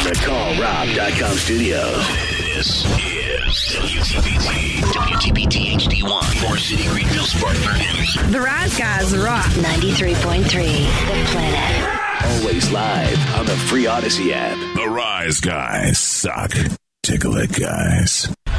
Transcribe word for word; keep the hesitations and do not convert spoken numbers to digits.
the Call Rob dot com studios. This is W T B T, W T B T H D one, Forest City, Greenville, Spartanburg News. The Rise Guys rock. ninety-three point three, The Planet. Always live on the free Odyssey app. The Rise Guys suck. Tickle it, guys.